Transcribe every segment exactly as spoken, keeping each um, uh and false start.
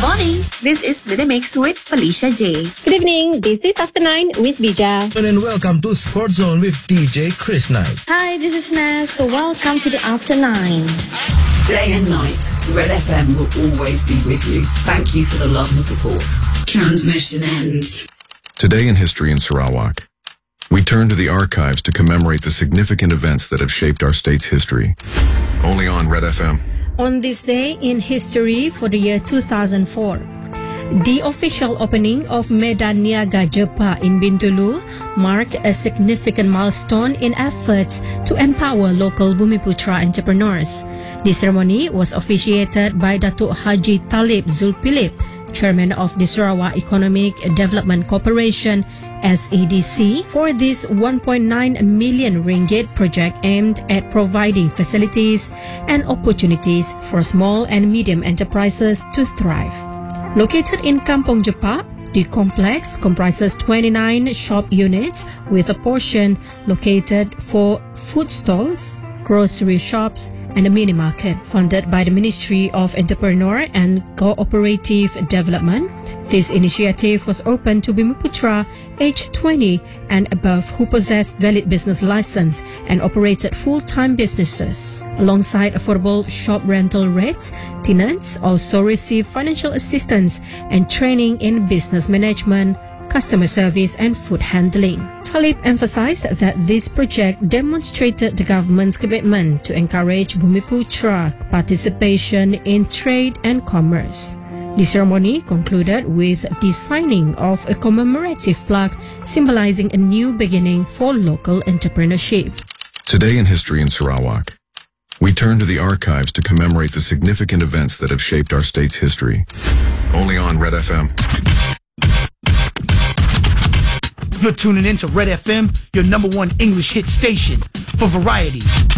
morning. This is The Mix with Felicia J. Good evening. This is After Nine with Bija. And welcome to Sport Zone with D J Chris Knight. Hi, this is Naz. So welcome to the After Nine. Day and night, Red F M will always be with you. Thank you for the love and support. Transmission ends. Today in history in Sarawak, we turn to the archives to commemorate the significant events that have shaped our state's history. Only on Red F M. On this day in history for the year two thousand four, the official opening of Medan Niaga Jepa in Bintulu marked a significant milestone in efforts to empower local Bumiputra entrepreneurs. The ceremony was officiated by Datuk Haji Talib Zulpilip, Chairman of the Sarawak Economic Development Corporation, S E D C, for this one point nine million ringgit project aimed at providing facilities and opportunities for small and medium enterprises to thrive. Located in Kampong Jepa, the complex comprises twenty-nine shop units with a portion located for food stalls, grocery shops, and a mini market. Funded by the Ministry of Entrepreneur and Cooperative Development, this initiative was open to Bumiputra aged twenty and above who possessed valid business license and operated full-time businesses. Alongside affordable shop rental rates, tenants also receive financial assistance and training in business management, customer service, and food handling. Talib emphasized that this project demonstrated the government's commitment to encourage Bumiputra participation in trade and commerce. The ceremony concluded with the signing of a commemorative plaque symbolizing a new beginning for local entrepreneurship. Today in history in Sarawak, we turn to the archives to commemorate the significant events that have shaped our state's history. Only on Red F M. You're tuning in to Red F M, your number one English hit station for variety.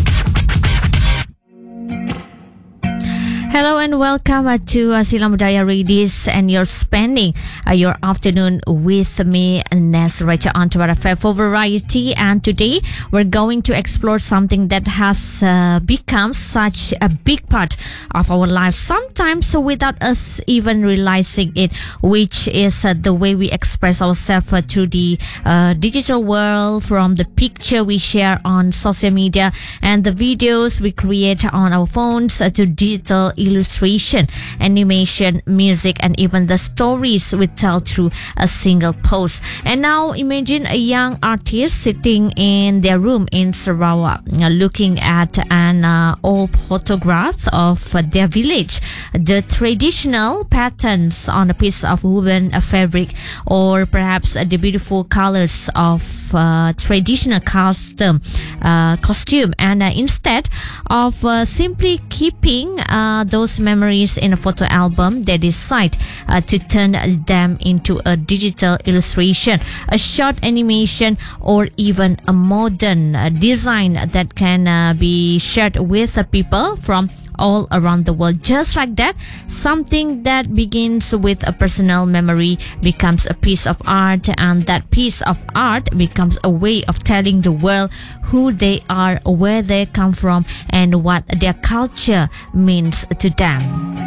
Hello and welcome uh, to uh, Silam Budaya Radies, and you're spending uh, your afternoon with me, Naz Raja, on Red F M for variety. And today we're going to explore something that has uh, become such a big part of our lives, sometimes without us even realizing it, which is uh, the way we express ourselves uh, through the uh, digital world, from the picture we share on social media and the videos we create on our phones uh, to digital illustration, animation, music, and even the stories we tell through a single post. And now imagine a young artist sitting in their room in Sarawak, uh, looking at an uh, old photograph of uh, their village, the traditional patterns on a piece of woven uh, fabric, or perhaps uh, the beautiful colors of uh, traditional custom uh, costume, and uh, instead of uh, simply keeping uh, those memories in a photo album, they decide uh, to turn them into a digital illustration, a short animation, or even a modern uh, design that can uh, be shared with uh, people from all around the world. Just like that, something that begins with a personal memory becomes a piece of art, and that piece of art becomes a way of telling the world who they are, where they come from, and what their culture means to them.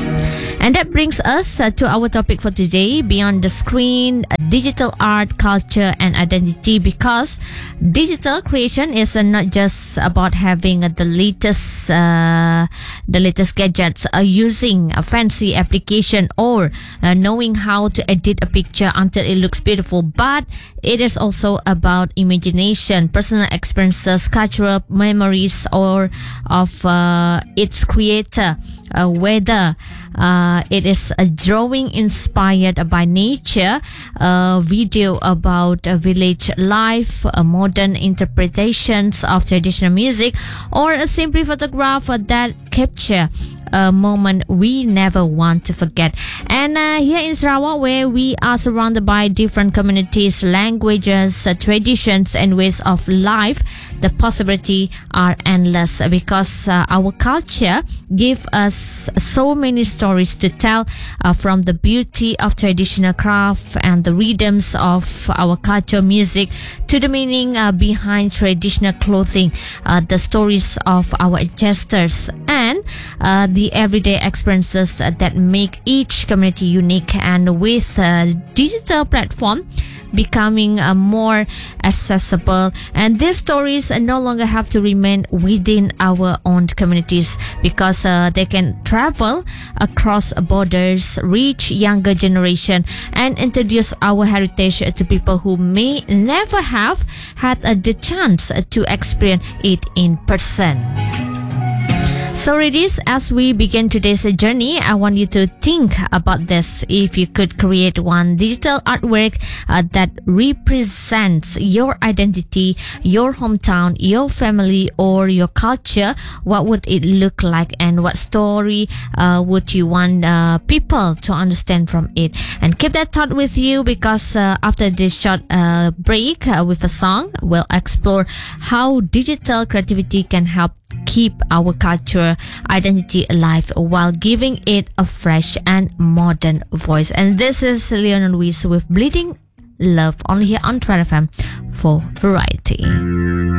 And that brings us uh, to our topic for today, Beyond the Screen, uh, digital art, culture, and identity, because digital creation is uh, not just about having uh, the latest uh, the latest gadgets, uh, using a fancy application, or uh, knowing how to edit a picture until it looks beautiful, but it is also about imagination, personal experiences, cultural memories, or of uh, its creator, uh, whether uh, it is a drawing inspired by nature, a video about a village life, a modern interpretations of traditional music, or a simple photograph that capture a moment we never want to forget. And uh, here in Sarawak, where we are surrounded by different communities, languages, uh, traditions, and ways of life, the possibility are endless, because uh, our culture give us has so many stories to tell, uh, from the beauty of traditional craft and the rhythms of our culture music to the meaning uh, behind traditional clothing, uh, the stories of our ancestors, and uh, the everyday experiences that make each community unique. And with a digital platform becoming uh, more accessible, and these stories uh, no longer have to remain within our own communities, because uh, they can travel across borders, reach younger generation, and introduce our heritage to people who may never have had uh, the chance to experience it in person. So it is, as we begin today's journey, I want you to think about this. If you could create one digital artwork uh, that represents your identity, your hometown, your family, or your culture, what would it look like, and what story uh, would you want uh, people to understand from it? And keep that thought with you, because uh, after this short uh, break uh, with a song, we'll explore how digital creativity can help keep our culture identity alive while giving it a fresh and modern voice. And this is Leona Luis with Bleeding Love, only here on Trad F M for Variety.